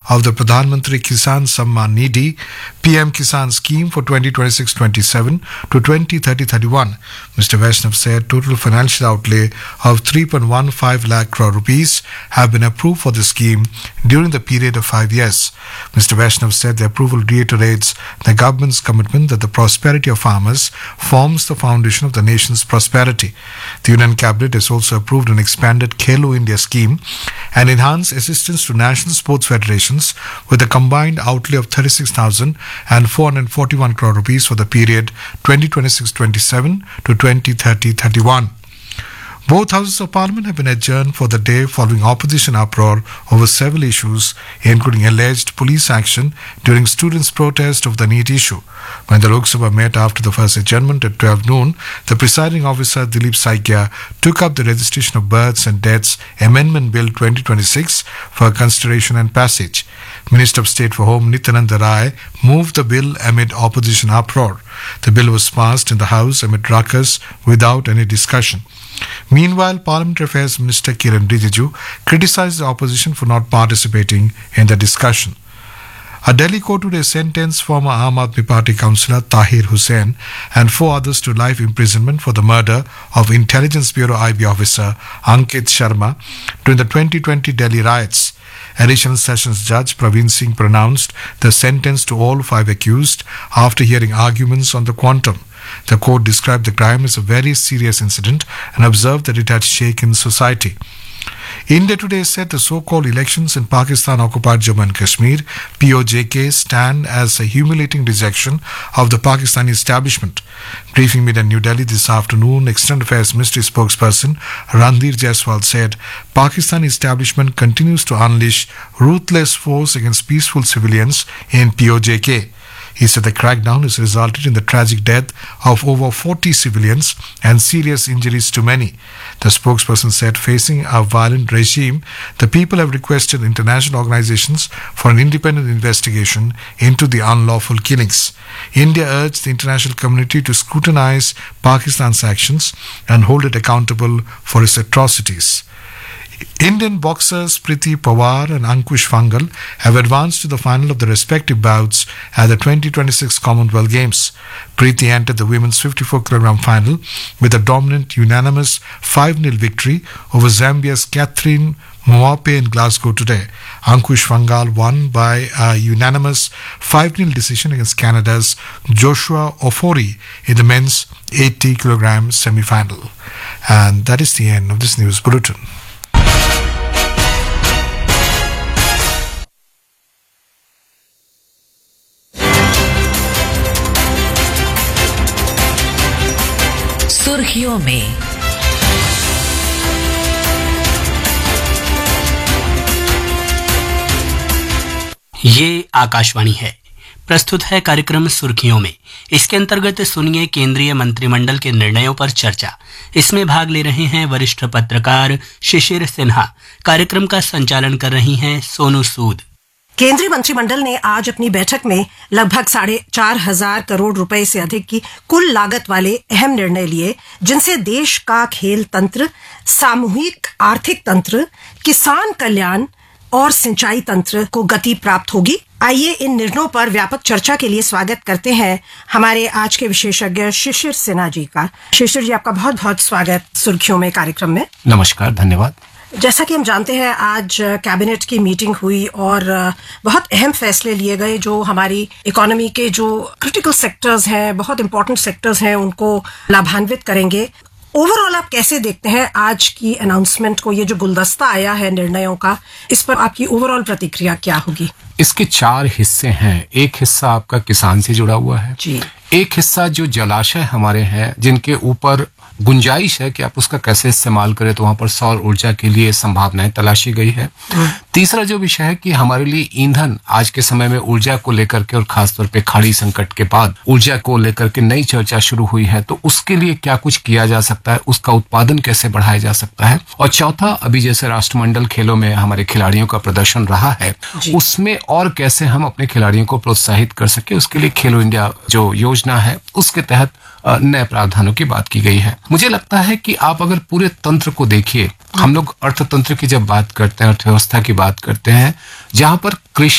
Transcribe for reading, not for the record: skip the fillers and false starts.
of the Pradhan Mantri Kisan Samman Nidhi PM Kisan scheme for 2026-27 to 2030-31. Mr. Vaishnav said total financial outlay of 3.15 lakh crore rupees have been approved for the scheme during the period of 5 years. Mr. Vaishnav said the approval reiterates the government's commitment that the prosperity of farmers forms the foundation of the nation's prosperity. The Union Cabinet has also approved an expanded Khelo India scheme and enhanced assistance to national sports federations with a combined outlay of 36,441 crore rupees for the period 2026-27 to 2030-31. Both houses of parliament have been adjourned for the day following opposition uproar over several issues, including alleged police action during students' protest of the NEET issue. When the Lok Sabha met after the first adjournment at 12 noon, the presiding officer Dilip Saikya took up the Registration of Births and Deaths Amendment Bill 2026 for consideration and passage. Minister of State for Home Nityananda Rai moved the bill amid opposition uproar. The bill was passed in the House amid ruckus without any discussion. Meanwhile, Parliamentary Affairs Minister Kiran Rijiju criticized the opposition for not participating in the discussion. A Delhi court today sentenced former Aam Aadmi Party councillor Tahir Hussain and 4 others to life imprisonment for the murder of Intelligence Bureau IB officer Ankit Sharma during the 2020 Delhi riots. Additional Sessions Judge Praveen Singh pronounced the sentence to all 5 accused after hearing arguments on the quantum. The court described the crime as a very serious incident and observed that it had shaken society. India today said the so-called elections in Pakistan-occupied Jammu and Kashmir, POJK, stand as a humiliating rejection of the Pakistani establishment. Briefing made in New Delhi this afternoon, External Affairs Ministry spokesperson Ranveer Jaiswal said Pakistani establishment continues to unleash ruthless force against peaceful civilians in POJK. He said the crackdown has resulted in the tragic death of over 40 civilians and serious injuries to many. The spokesperson said facing a violent regime, the people have requested international organizations for an independent investigation into the unlawful killings. India urged the international community to scrutinize Pakistan's actions and hold it accountable for its atrocities. Indian boxers Priti Pawar and Ankush Fangal have advanced to the final of the respective bouts at the 2026 Commonwealth Games. Priti entered the women's 54kg final with a dominant unanimous 5-0 victory over Zambia's Catherine Moape in Glasgow today. Ankush Fangal won by a unanimous 5-0 decision against Canada's Joshua Ofori in the men's 80kg semi-final. And that is the end of this news bulletin. सुर्खियों में ये आकाशवाणी है। प्रस्तुत है कार्यक्रम सुर्खियों में। इसके अंतर्गत सुनिए केंद्रीय मंत्रिमंडल के निर्णयों पर चर्चा। इसमें भाग ले रहे हैं वरिष्ठ पत्रकार शिशिर सिन्हा। कार्यक्रम का संचालन कर रही हैं सोनू सूद। केंद्रीय मंत्रिमंडल ने आज अपनी बैठक में लगभग 4,500 करोड़ रुपए से अधिक की कुल लागत वाले अहम निर्णय लिए, जिनसे देश का खेल तंत्र, सामूहिक आर्थिक तंत्र, किसान कल्याण और सिंचाई तंत्र को गति प्राप्त होगी। आइए इन निर्णयों पर व्यापक चर्चा के लिए स्वागत करते हैं हमारे आज के विशेषज्ञ शिशिर सिन्हा जी का। शिशिर जी, आपका बहुत बहुत स्वागत सुर्खियों में कार्यक्रम में। नमस्कार, धन्यवाद। जैसा कि हम जानते हैं, आज कैबिनेट की मीटिंग हुई और बहुत अहम फैसले लिए गए जो हमारी इकोनॉमी के जो क्रिटिकल सेक्टर्स हैं, बहुत इंपॉर्टेंट सेक्टर्स हैं, उनको लाभान्वित करेंगे। ओवरऑल आप कैसे देखते हैं आज की अनाउंसमेंट को, ये जो गुलदस्ता आया है निर्णयों का, इस पर आपकी ओवरऑल प्रतिक्रिया क्या होगी? इसके 4 हिस्से हैं। एक हिस्सा आपका किसान से जुड़ा हुआ है जी। एक हिस्सा जो जलाशय हमारे हैं जिनके ऊपर गुंजाइश है कि आप उसका कैसे इस्तेमाल करें, तो वहां पर सौर ऊर्जा के लिए संभावनाएं तलाशी गई है। तीसरा जो विषय है कि हमारे लिए ईंधन, आज के समय में ऊर्जा को लेकर के और खासतौर पे खाड़ी संकट के बाद ऊर्जा को लेकर के नई चर्चा शुरू हुई है, तो उसके लिए क्या कुछ किया जा सकता है, उसका उत्पादन कैसे बढ़ाया जा सकता है। और चौथा, अभी जैसे राष्ट्रमंडल खेलों में हमारे खिलाड़ियों का प्रदर्शन रहा है, उसमें और कैसे हम अपने खिलाड़ियों को प्रोत्साहित कर सके, उसके लिए खेलो इंडिया जो योजना है उसके तहत नए प्रावधानों की बात की गई है। मुझे लगता है कि आप अगर पूरे तंत्र को देखिए, हम लोग अर्थतंत्र की जब बात करते हैं, अर्थव्यवस्था की बात करते हैं, जहां पर कृषि